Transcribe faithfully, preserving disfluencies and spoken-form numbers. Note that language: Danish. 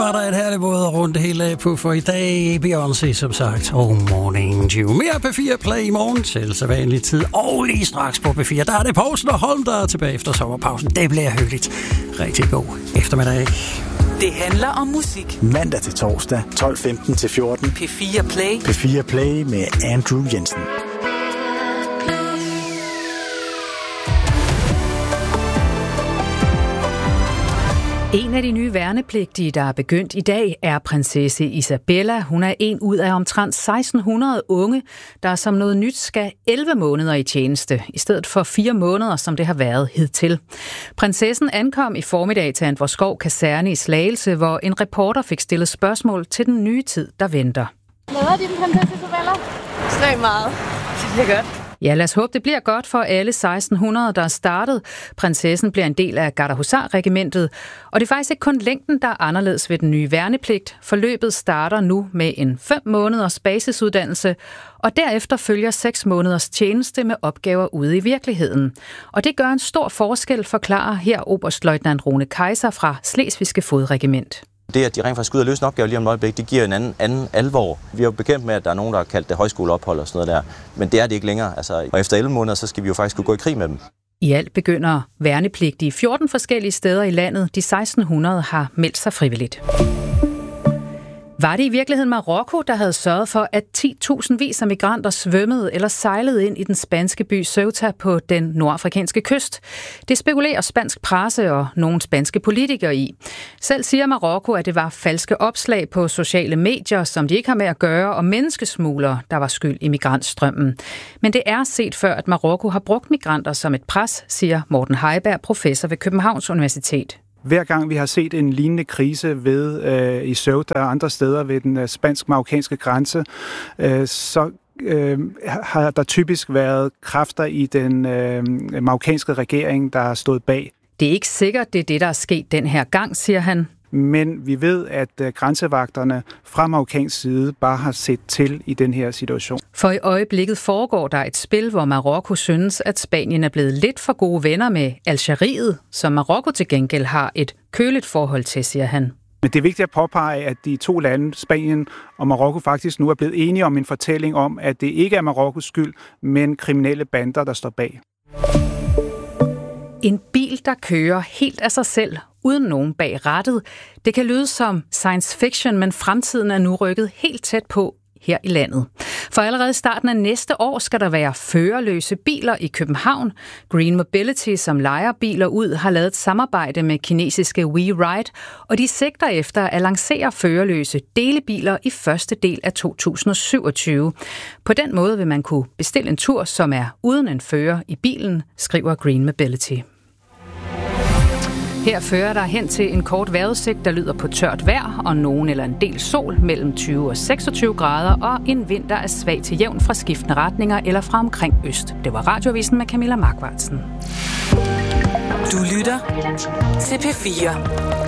Var der et herligt både rundt hele af på for i dag. Beyoncé, som sagt. Oh, Morning Dew. Mere P fire Play i morgen til så vanlig tid. Og lige straks på P fire, der er det Poulsen og Holm, der er tilbage efter sommerpausen. Det bliver hyggeligt. Rigtig god eftermiddag. Det handler om musik. Mandag til torsdag, tolv femten til fjorten. P fire Play. P fire Play med Andrew Jensen. En af de nye værnepligtige, der er begyndt i dag, er prinsesse Isabella. Hun er en ud af omtrent seksten hundrede unge, der som noget nyt skal elleve måneder i tjeneste, i stedet for fire måneder, som det har været hidtil. Prinsessen ankom i formiddag til Antvorskov Kaserne i Slagelse, hvor en reporter fik stillet spørgsmål til den nye tid, der venter. Glæder din prinsesse Isabella? Ekstremt meget. Det bliver godt. Ja, lad os håbe, det bliver godt for alle seksten hundrede, der er startet. Prinsessen bliver en del af Gardehusar-regimentet, og det er faktisk ikke kun længden, der er anderledes ved den nye værnepligt. Forløbet starter nu med en fem måneders basisuddannelse, og derefter følger seks måneders tjeneste med opgaver ude i virkeligheden. Og det gør en stor forskel, forklarer her oberstløjtnant Rune Kaiser fra Slesvigske Fodregiment. Det, at de rent faktisk ud og løse en opgave lige om et øjeblik, det giver en anden, anden alvor. Vi er jo bekendt med, at der er nogen, der har kaldt det højskoleophold og sådan noget der, men det er det ikke længere. Altså, og efter elleve måneder, så skal vi jo faktisk kunne gå i krig med dem. I alt begynder værnepligtige fjorten forskellige steder i landet. De seksten hundrede har meldt sig frivilligt. Var det i virkeligheden Marokko, der havde sørget for, at ti tusind vis af migranter svømmede eller sejlede ind i den spanske by Ceuta på den nordafrikanske kyst? Det spekulerer spansk presse og nogle spanske politikere i. Selv siger Marokko, at det var falske opslag på sociale medier, som de ikke har med at gøre, og menneskesmuglere, der var skyld i migrantstrømmen. Men det er set før, at Marokko har brugt migranter som et pres, siger Morten Heiberg, professor ved Københavns Universitet. Hver gang vi har set en lignende krise ved øh, i Ceuta og andre steder ved den øh, spansk-marokkanske grænse, øh, så øh, har der typisk været kræfter i den øh, marokkanske regering, der har stået bag. Det er ikke sikkert, det er det, der er sket den her gang, siger han. Men vi ved, at øh, grænsevagterne fra marokkansk side bare har set til i den her situation. For i øjeblikket foregår der et spil, hvor Marokko synes, at Spanien er blevet lidt for gode venner med Algeriet, som Marokko til gengæld har et køligt forhold til, siger han. Men det er vigtigt at påpege, at de to lande, Spanien og Marokko, faktisk nu er blevet enige om en fortælling om, at det ikke er Marokkos skyld, men kriminelle bander, der står bag. En bil, der kører helt af sig selv, uden nogen bag rattet. Det kan lyde som science fiction, men fremtiden er nu rykket helt tæt på her i landet. For allerede i starten af næste år skal der være førerløse biler i København. Green Mobility, som lejer biler ud, har lavet et samarbejde med kinesiske WeRide, og de sigter efter at lancere førerløse delebiler i første del af to tusind og syvogtyve. På den måde vil man kunne bestille en tur, som er uden en fører i bilen, skriver Green Mobility. Her fører der hen til en kort vejrudsigt, der lyder på tørt vejr og nogen eller en del sol mellem tyve og seksogtyve grader og en vind, der er svag til jævn fra skiftende retninger eller fra omkring øst. Det var Radioavisen med Camilla Markvartsen. Du lytter til P fire.